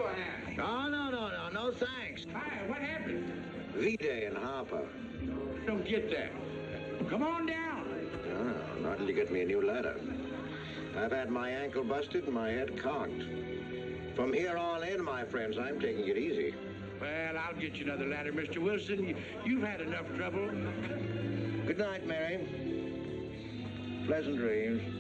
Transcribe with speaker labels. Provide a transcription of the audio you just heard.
Speaker 1: hand.
Speaker 2: Oh, no, thanks.
Speaker 1: Hi, what happened?
Speaker 2: V-Day and Harper.
Speaker 1: Don't get that. Come on down.
Speaker 2: Oh, not till you get me a new ladder. I've had my ankle busted and my head conked. From here on in, my friends, I'm taking it easy.
Speaker 1: Well, I'll get you another ladder, Mr. Wilson. You've had enough trouble.
Speaker 2: Good night, Mary. Pleasant dreams.